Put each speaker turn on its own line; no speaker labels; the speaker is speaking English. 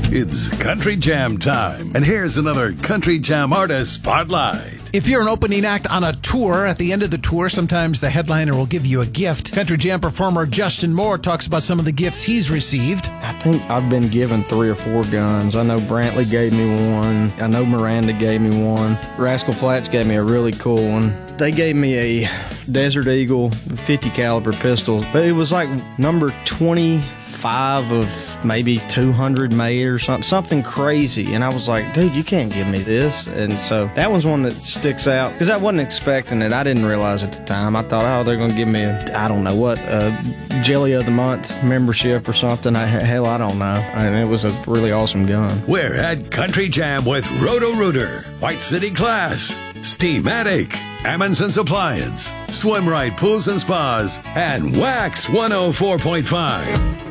It's Country Jam time. And here's another Country Jam artist spotlight.
If you're an opening act on a tour, at the end of the tour, sometimes the headliner will give you a gift. Country Jam performer Justin Moore talks about some of the gifts he's received.
I think I've been given 3 or 4 guns. I know Brantley gave me one. I know Miranda gave me one. Rascal Flatts gave me a really cool one. They gave me a Desert Eagle 50 caliber pistol, but it was like number 25 of maybe 200 made or something crazy. And I was like, dude, you can't give me this. And so that one's one that sticks out because I wasn't expecting it. I didn't realize at the time. I thought, oh, they're going to give me a Jelly of the Month membership or something. Hell, I don't know. I mean, it was a really awesome gun.
We're at Country Jam with Roto-Rooter, White City Class, Steamatic, Amundsen's Appliance, Swim Right Pools and Spas, and Wax 104.5.